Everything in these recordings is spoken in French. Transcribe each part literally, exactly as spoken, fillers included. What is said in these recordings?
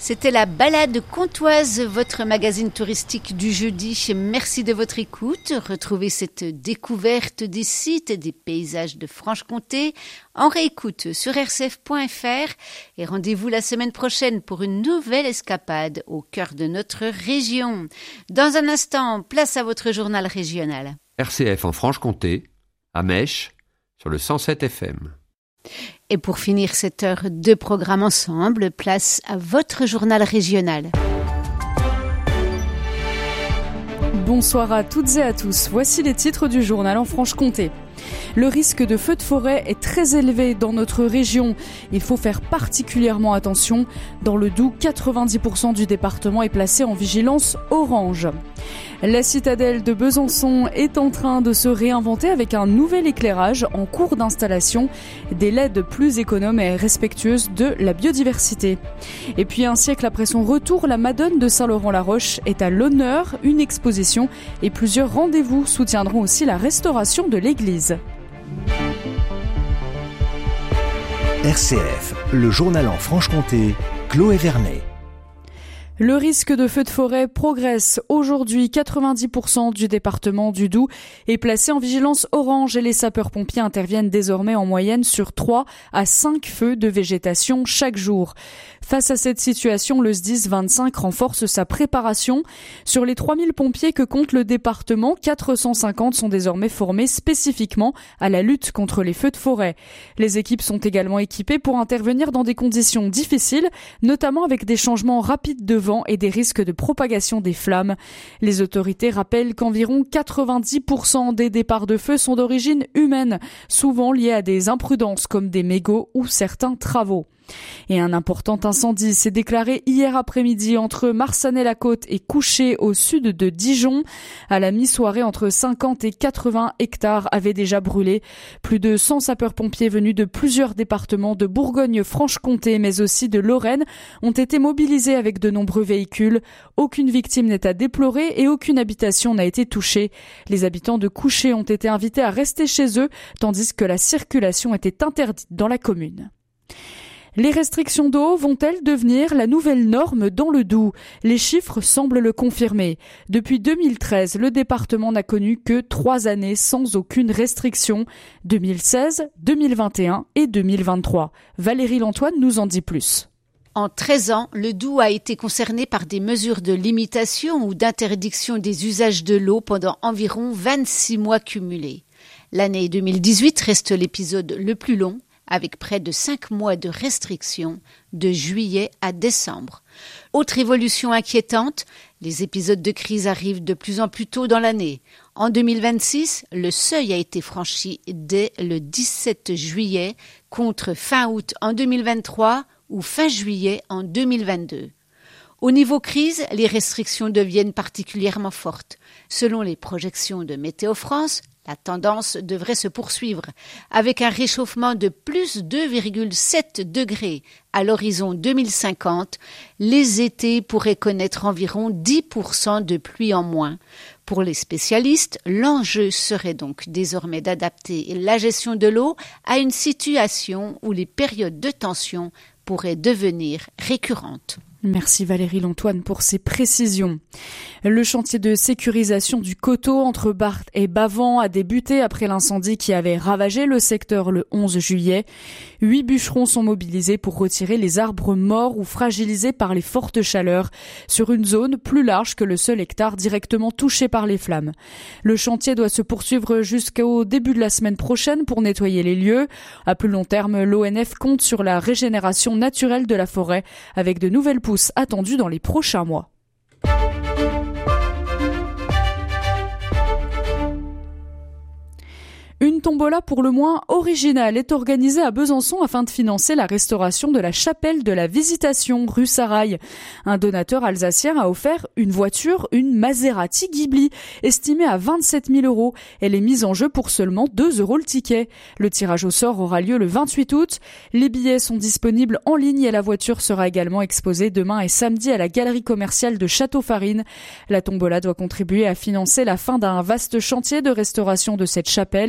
C'était la balade comtoise, votre magazine touristique du jeudi. Merci de votre écoute. Retrouvez cette découverte des sites et des paysages de Franche-Comté en réécoute sur r c f point f r et rendez-vous la semaine prochaine pour une nouvelle escapade au cœur de notre région. Dans un instant, place à votre journal régional. R C F en Franche-Comté, à Mèche, sur le cent sept F M. Et pour finir cette heure de programme ensemble, place à votre journal régional. Bonsoir à toutes et à tous. Voici les titres du journal en Franche-Comté. Le risque de feu de forêt est très élevé dans notre région. Il faut faire particulièrement attention. Dans le Doubs, quatre-vingt-dix pour cent du département est placé en vigilance orange. La citadelle de Besançon est en train de se réinventer avec un nouvel éclairage en cours d'installation, des L E D plus économes et respectueuses de la biodiversité. Et puis un siècle après son retour, la Madone de Saint-Laurent-la-Roche est à l'honneur. Une exposition et plusieurs rendez-vous soutiendront aussi la restauration de l'église. R C F, le journal en Franche-Comté, Chloé Vernet. Le risque de feu de forêt progresse. Aujourd'hui, quatre-vingt-dix pour cent du département du Doubs est placé en vigilance orange et les sapeurs-pompiers interviennent désormais en moyenne sur trois à cinq feux de végétation chaque jour. Face à cette situation, le S D I S vingt-cinq renforce sa préparation. Sur les trois mille pompiers que compte le département, quatre cent cinquante sont désormais formés spécifiquement à la lutte contre les feux de forêt. Les équipes sont également équipées pour intervenir dans des conditions difficiles, notamment avec des changements rapides de vent et des risques de propagation des flammes. Les autorités rappellent qu'environ quatre-vingt-dix pour cent des départs de feu sont d'origine humaine, souvent liés à des imprudences comme des mégots ou certains travaux. Et un important incendie s'est déclaré hier après-midi entre Marsanais-la-Côte et Couché au sud de Dijon. À la mi-soirée, entre cinquante et quatre-vingts hectares avaient déjà brûlé. Plus de cent sapeurs-pompiers venus de plusieurs départements de Bourgogne-Franche-Comté, mais aussi de Lorraine, ont été mobilisés avec de nombreux véhicules. Aucune victime n'est à déplorer et aucune habitation n'a été touchée. Les habitants de Couché ont été invités à rester chez eux, tandis que la circulation était interdite dans la commune. Les restrictions d'eau vont-elles devenir la nouvelle norme dans le Doubs ? Les chiffres semblent le confirmer. Depuis deux mille treize, le département n'a connu que trois années sans aucune restriction. deux mille seize, deux mille vingt et un et deux mille vingt-trois. Valérie Lantoine nous en dit plus. En treize ans, le Doubs a été concerné par des mesures de limitation ou d'interdiction des usages de l'eau pendant environ vingt-six mois cumulés. L'année deux mille dix-huit reste l'épisode le plus long, avec près de cinq mois de restrictions, de juillet à décembre. Autre évolution inquiétante, les épisodes de crise arrivent de plus en plus tôt dans l'année. En deux mille vingt-six, le seuil a été franchi dès le dix-sept juillet, contre fin août en deux mille vingt-trois ou fin juillet en deux mille vingt-deux. Au niveau crise, les restrictions deviennent particulièrement fortes. Selon les projections de Météo France, la tendance devrait se poursuivre, avec un réchauffement de plus deux virgule sept degrés à l'horizon deux mille cinquante. Les étés pourraient connaître environ dix pour cent de pluie en moins. Pour les spécialistes, l'enjeu serait donc désormais d'adapter la gestion de l'eau à une situation où les périodes de tension pourraient devenir récurrentes. Merci Valérie Lantoine pour ces précisions. Le chantier de sécurisation du coteau entre Barthes et Bavent a débuté après l'incendie qui avait ravagé le secteur le onze juillet. Huit bûcherons sont mobilisés pour retirer les arbres morts ou fragilisés par les fortes chaleurs sur une zone plus large que le seul hectare directement touché par les flammes. Le chantier doit se poursuivre jusqu'au début de la semaine prochaine pour nettoyer les lieux. À plus long terme, l'O N F compte sur la régénération naturelle de la forêt avec de nouvelles pousses attendues dans les prochains mois. Une tombola pour le moins originale est organisée à Besançon afin de financer la restauration de la chapelle de la Visitation, rue Sarail. Un donateur alsacien a offert une voiture, une Maserati Ghibli, estimée à vingt-sept mille euros. Elle est mise en jeu pour seulement deux euros le ticket. Le tirage au sort aura lieu le vingt-huit août. Les billets sont disponibles en ligne et la voiture sera également exposée demain et samedi à la galerie commerciale de Château-Farine. La tombola doit contribuer à financer la fin d'un vaste chantier de restauration de cette chapelle, construite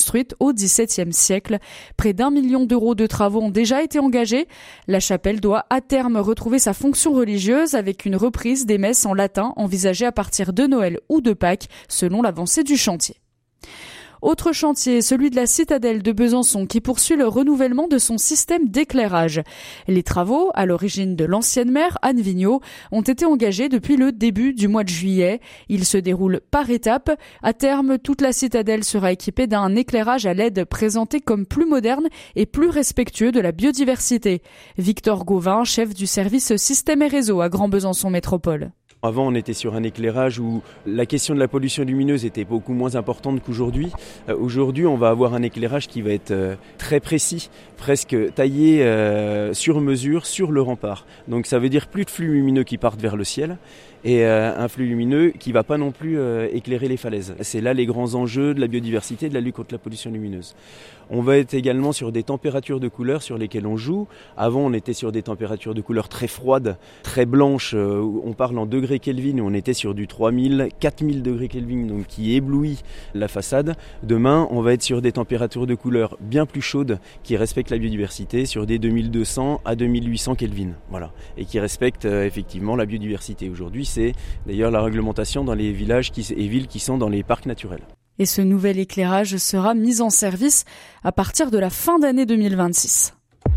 construite au dix-septième siècle. Près d'un million d'euros de travaux ont déjà été engagés. La chapelle doit à terme retrouver sa fonction religieuse avec une reprise des messes en latin envisagée à partir de Noël ou de Pâques, selon l'avancée du chantier. Autre chantier, celui de la citadelle de Besançon qui poursuit le renouvellement de son système d'éclairage. Les travaux, à l'origine de l'ancienne maire Anne Vigneault, ont été engagés depuis le début du mois de juillet. Ils se déroulent par étapes. À terme, toute la citadelle sera équipée d'un éclairage à L E D présenté comme plus moderne et plus respectueux de la biodiversité. Victor Gauvin, chef du service système et réseau à Grand Besançon Métropole. Avant, on était sur un éclairage où la question de la pollution lumineuse était beaucoup moins importante qu'aujourd'hui. Euh, aujourd'hui, on va avoir un éclairage qui va être euh, très précis, presque taillé euh, sur mesure sur le rempart. Donc ça veut dire plus de flux lumineux qui partent vers le ciel et euh, un flux lumineux qui ne va pas non plus euh, éclairer les falaises. C'est là les grands enjeux de la biodiversité et de la lutte contre la pollution lumineuse. On va être également sur des températures de couleur sur lesquelles on joue. Avant, on était sur des températures de couleur très froides, très blanches. Euh, on parle en degrés Kelvin, où on était sur du trois mille, quatre mille degrés Kelvin, donc qui éblouit la façade. Demain, on va être sur des températures de couleur bien plus chaudes, qui respectent la biodiversité, sur des deux mille deux cents à deux mille huit cents Kelvin, voilà, et qui respectent euh, effectivement la biodiversité. Aujourd'hui, c'est d'ailleurs la réglementation dans les villages qui, et villes qui sont dans les parcs naturels. Et ce nouvel éclairage sera mis en service à partir de la fin d'année deux mille vingt-six.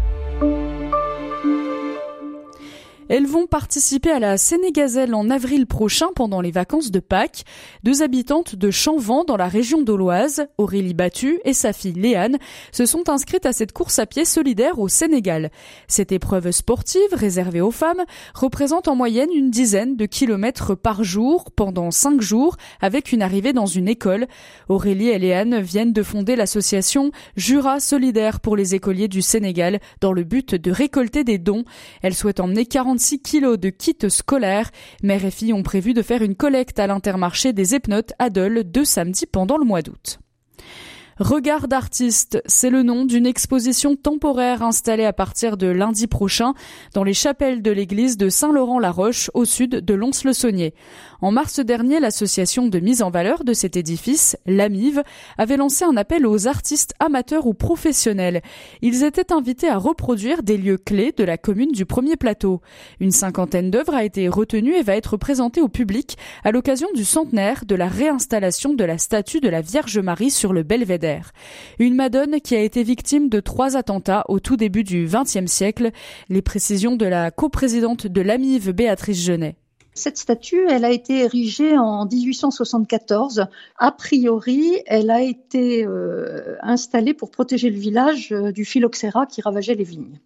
Elles vont participer à la Sénégazelle en avril prochain pendant les vacances de Pâques. Deux habitantes de Champvent dans la région d'Auloise, Aurélie Battu et sa fille Léane, se sont inscrites à cette course à pied solidaire au Sénégal. Cette épreuve sportive réservée aux femmes représente en moyenne une dizaine de kilomètres par jour pendant cinq jours avec une arrivée dans une école. Aurélie et Léane viennent de fonder l'association Jura Solidaire pour les écoliers du Sénégal dans le but de récolter des dons. Elles souhaitent emmener quarante-six kilos de kits scolaires. Mère et fille ont prévu de faire une collecte à l'Intermarché des Epnotes à Dole deux samedis pendant le mois d'août. Regard d'artiste, c'est le nom d'une exposition temporaire installée à partir de lundi prochain dans les chapelles de l'église de Saint-Laurent-la-Roche au sud de Lons-le-Saunier. En mars dernier, l'association de mise en valeur de cet édifice, l'A M I V, avait lancé un appel aux artistes amateurs ou professionnels. Ils étaient invités à reproduire des lieux clés de la commune du Premier Plateau. Une cinquantaine d'œuvres a été retenue et va être présentée au public à l'occasion du centenaire de la réinstallation de la statue de la Vierge Marie sur le Belvédère. Une Madone qui a été victime de trois attentats au tout début du vingtième siècle. Les précisions de la coprésidente de l'A M I V, Béatrice Genet. Cette statue, elle a été érigée en dix-huit cent soixante-quatorze. A priori, elle a été euh, installée pour protéger le village euh, du phylloxéra qui ravageait les vignes.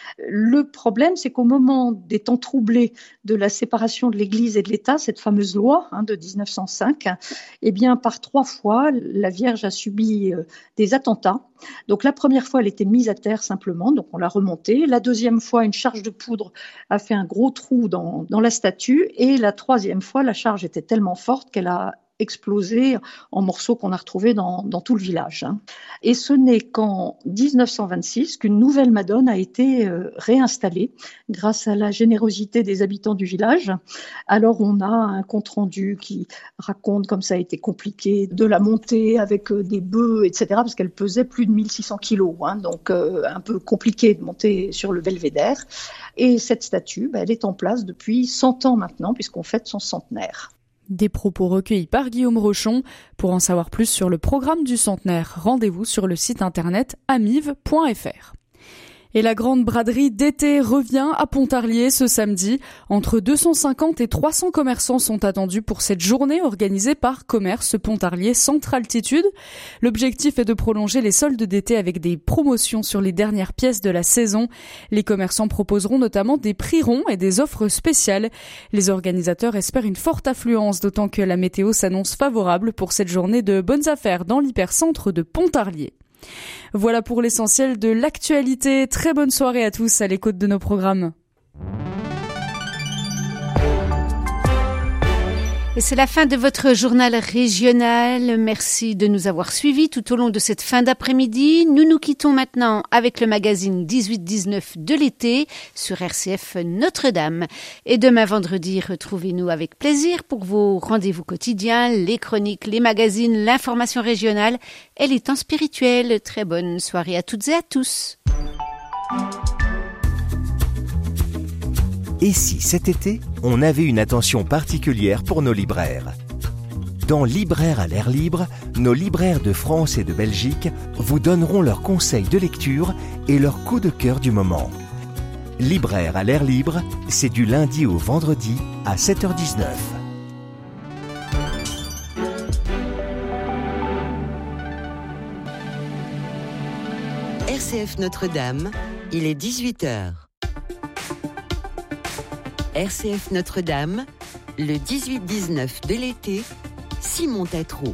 Le problème, c'est qu'au moment des temps troublés de la séparation de l'Église et de l'État, cette fameuse loi hein, de dix-neuf cent cinq, eh bien, par trois fois, la Vierge a subi euh, des attentats. Donc la première fois, elle était mise à terre simplement, donc on l'a remontée. La deuxième fois, une charge de poudre a fait un gros trou dans, dans la statue. Et la troisième fois, la charge était tellement forte qu'elle a explosé en morceaux qu'on a retrouvés dans, dans tout le village. Et ce n'est qu'en dix-neuf cent vingt-six qu'une nouvelle Madone a été euh, réinstallée grâce à la générosité des habitants du village. Alors on a un compte-rendu qui raconte comme ça a été compliqué de la monter avec euh, des bœufs, et cetera, parce qu'elle pesait plus de mille six cents kilos, hein, donc euh, un peu compliqué de monter sur le belvédère. Et cette statue, bah, elle est en place depuis cent ans maintenant, puisqu'on fête son centenaire. Des propos recueillis par Guillaume Rochon. Pour en savoir plus sur le programme du centenaire, rendez-vous sur le site internet amiv point f r. Et la grande braderie d'été revient à Pontarlier ce samedi. Entre deux cent cinquante et trois cents commerçants sont attendus pour cette journée organisée par Commerce Pontarlier Centre Altitude. L'objectif est de prolonger les soldes d'été avec des promotions sur les dernières pièces de la saison. Les commerçants proposeront notamment des prix ronds et des offres spéciales. Les organisateurs espèrent une forte affluence, d'autant que la météo s'annonce favorable pour cette journée de bonnes affaires dans l'hypercentre de Pontarlier. Voilà pour l'essentiel de l'actualité. Très bonne soirée à tous à l'écoute de nos programmes. Et c'est la fin de votre journal régional. Merci de nous avoir suivis tout au long de cette fin d'après-midi. Nous nous quittons maintenant avec le magazine dix-huit dix-neuf de l'été sur R C F Notre-Dame. Et demain vendredi, retrouvez-nous avec plaisir pour vos rendez-vous quotidiens, les chroniques, les magazines, l'information régionale et les temps spirituels. Très bonne soirée à toutes et à tous. Et si cet été, on avait une attention particulière pour nos libraires ? Dans Libraires à l'air libre, nos libraires de France et de Belgique vous donneront leurs conseils de lecture et leurs coups de cœur du moment. Libraires à l'air libre, c'est du lundi au vendredi à sept heures dix-neuf. R C F Notre-Dame, il est dix-huit heures. R C F Notre-Dame, le dix-huit dix-neuf de l'été, Simon Tétrault.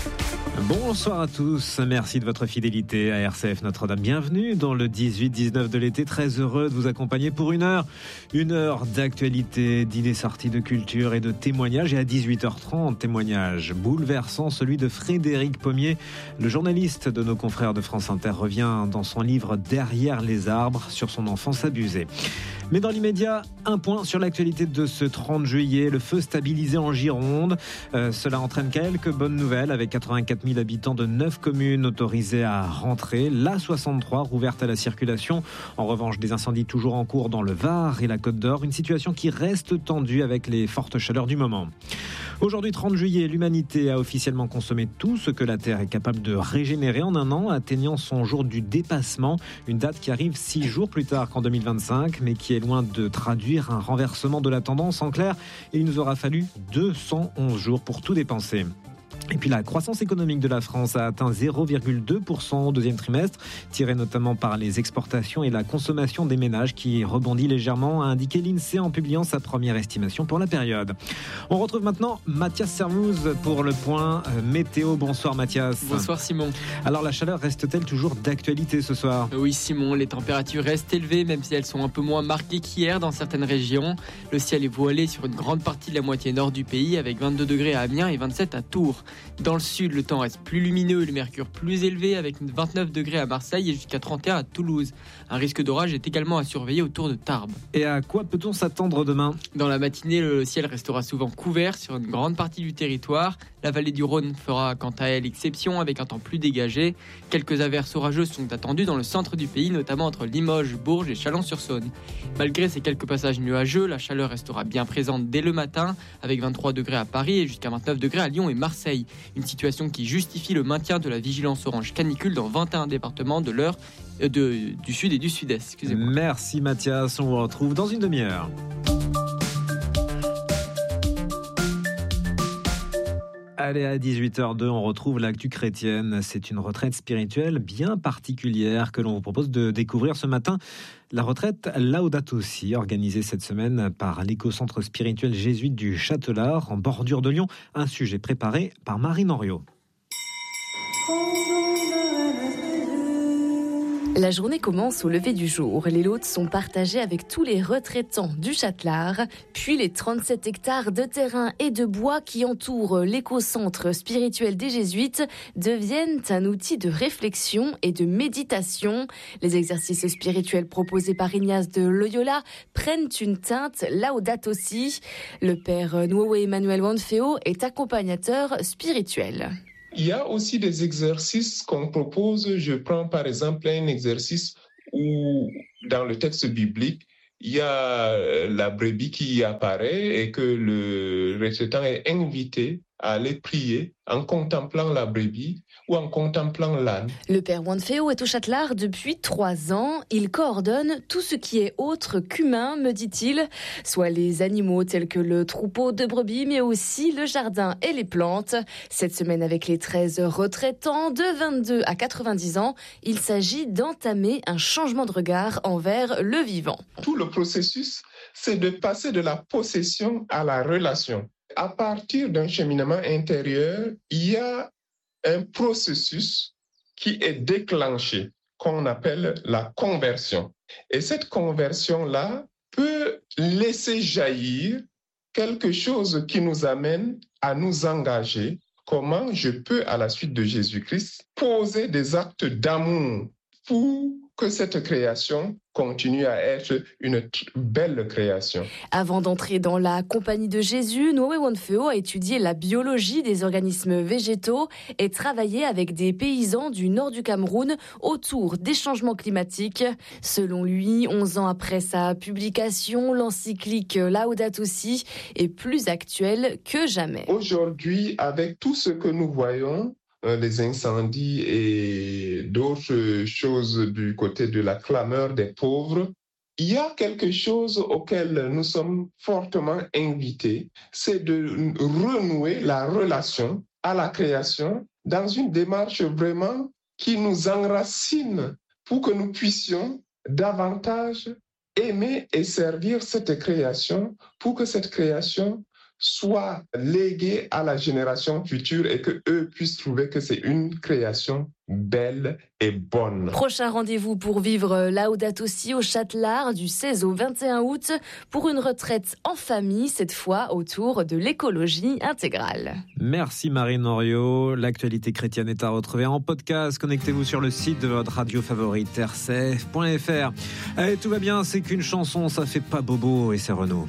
Bonsoir à tous, merci de votre fidélité à R C F Notre-Dame. Bienvenue dans le dix-huit dix-neuf de l'été, très heureux de vous accompagner pour une heure. Une heure d'actualité, d'idées sorties de culture et de témoignages. Et à dix-huit heures trente, témoignage bouleversant, celui de Frédéric Pommier. Le journaliste de nos confrères de France Inter revient dans son livre Derrière les arbres sur son enfance abusée. Mais dans l'immédiat, un point sur l'actualité de ce trente juillet, le feu stabilisé en Gironde. Euh, cela entraîne quelques bonnes nouvelles avec quatre-vingt-quatre mille habitants de neuf communes autorisés à rentrer. La soixante-trois rouverte à la circulation. En revanche, des incendies toujours en cours dans le Var et la Côte d'Or. Une situation qui reste tendue avec les fortes chaleurs du moment. Aujourd'hui, trente juillet, l'humanité a officiellement consommé tout ce que la Terre est capable de régénérer en un an, atteignant son jour du dépassement. Une date qui arrive six jours plus tard qu'en deux mille vingt-cinq, mais qui est loin de traduire un renversement de la tendance. En clair, il nous aura fallu deux cent onze jours pour tout dépenser. Et puis la croissance économique de la France a atteint zéro virgule deux pour cent au deuxième trimestre, tiré notamment par les exportations et la consommation des ménages qui rebondit légèrement, a indiqué l'INSEE en publiant sa première estimation pour la période. On retrouve maintenant Mathias Servouz pour le point météo. Bonsoir Mathias. Bonsoir Simon. Alors la chaleur reste-t-elle toujours d'actualité ce soir ? Oui Simon, les températures restent élevées même si elles sont un peu moins marquées qu'hier dans certaines régions. Le ciel est voilé sur une grande partie de la moitié nord du pays avec vingt-deux degrés à Amiens et vingt-sept à Tours. Dans le sud, le temps reste plus lumineux et le mercure plus élevé avec vingt-neuf degrés à Marseille et jusqu'à trente et un à Toulouse. Un risque d'orage est également à surveiller autour de Tarbes. Et à quoi peut-on s'attendre demain ? Dans la matinée, le ciel restera souvent couvert sur une grande partie du territoire. La vallée du Rhône fera quant à elle exception avec un temps plus dégagé. Quelques averses orageuses sont attendues dans le centre du pays, notamment entre Limoges, Bourges et Chalon-sur-Saône. Malgré ces quelques passages nuageux, la chaleur restera bien présente dès le matin avec vingt-trois degrés à Paris et jusqu'à vingt-neuf degrés à Lyon et Marseille. Une situation qui justifie le maintien de la vigilance orange canicule dans vingt et un départements de l'heure euh, de, du sud et du sud-est. Excusez-moi. Merci Mathias, on vous retrouve dans une demi-heure. Allez, à dix-huit heures deux, on retrouve l'actu chrétienne. C'est une retraite spirituelle bien particulière que l'on vous propose de découvrir ce matin. La retraite Laudato Si, organisée cette semaine par l'éco-centre spirituel jésuite du Châtelard, en bordure de Lyon. Un sujet préparé par Marine Henriot. La journée commence au lever du jour. Les lots sont partagés avec tous les retraitants du Châtelard. Puis les trente-sept hectares de terrain et de bois qui entourent l'éco-centre spirituel des Jésuites deviennent un outil de réflexion et de méditation. Les exercices spirituels proposés par Ignace de Loyola prennent une teinte Laudato Si. Le père Noé Emmanuel Wanfeo est accompagnateur spirituel. Il y a aussi des exercices qu'on propose. Je prends par exemple un exercice où, dans le texte biblique, il y a la brebis qui apparaît et que le retraitant est invité à aller prier en contemplant la brebis ou en contemplant l'âne. Le père Wanfeo est au Châtelard depuis trois ans. Il coordonne tout ce qui est autre qu'humain, me dit-il, soit les animaux tels que le troupeau de brebis, mais aussi le jardin et les plantes. Cette semaine, avec les treize retraitants de vingt-deux à quatre-vingt-dix ans, il s'agit d'entamer un changement de regard envers le vivant. Tout le processus, c'est de passer de la possession à la relation. À partir d'un cheminement intérieur, il y a un processus qui est déclenché, qu'on appelle la conversion. Et cette conversion-là peut laisser jaillir quelque chose qui nous amène à nous engager. Comment je peux, à la suite de Jésus-Christ, poser des actes d'amour pour que cette création continue à être une t- belle création. Avant d'entrer dans la compagnie de Jésus, Noé Wonfeo a étudié la biologie des organismes végétaux et travaillé avec des paysans du nord du Cameroun autour des changements climatiques. Selon lui, onze ans après sa publication, l'encyclique Laudato Si est plus actuelle que jamais. Aujourd'hui, avec tout ce que nous voyons, les incendies et d'autres choses du côté de la clameur des pauvres, il y a quelque chose auquel nous sommes fortement invités, c'est de renouer la relation à la création dans une démarche vraiment qui nous enracine pour que nous puissions davantage aimer et servir cette création, pour que cette création soit légué à la génération future et que eux puissent trouver que c'est une création belle et bonne. Prochain rendez-vous pour vivre Laudato Si au Châtelard du seize au vingt et un août pour une retraite en famille, cette fois autour de l'écologie intégrale. Merci Marine Henriot. L'actualité chrétienne est à retrouver en podcast. Connectez-vous sur le site de votre radio favorite r c f point f r. Allez, tout va bien, c'est qu'une chanson, ça fait pas bobo et c'est Renaud.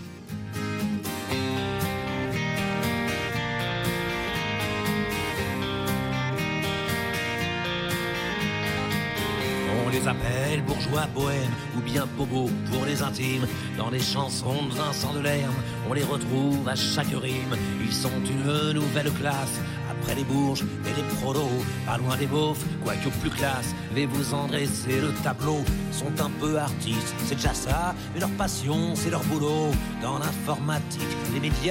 On les appelle bourgeois bohèmes ou bien bobos pour les intimes. Dans les chansons de Vincent Delerme, on les retrouve à chaque rime. Ils sont une nouvelle classe, après les bourges et les prolos. Pas loin des beaufs, quoique plus classe. Mais vous en dressez le tableau. Sont un peu artistes, c'est déjà ça. Mais leur passion, c'est leur boulot. Dans l'informatique, les médias.